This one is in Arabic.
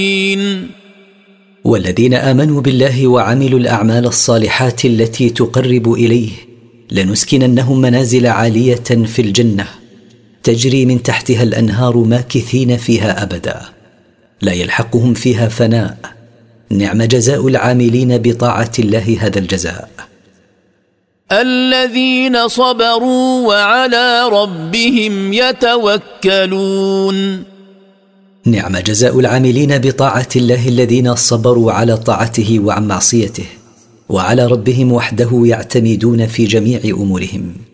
والذين آمنوا بالله وعملوا الأعمال الصالحات التي تقرب إليه لنسكننهم منازل عالية في الجنة تجري من تحتها الأنهار ماكثين فيها أبدا لا يلحقهم فيها فناء. نعم جزاء العاملين بطاعة الله هذا الجزاء. الذين صبروا وعلى ربهم يتوكلون. نعم جزاء العاملين بطاعة الله الذين صبروا على طاعته وعن معصيته وعلى ربهم وحده يعتمدون في جميع أمورهم.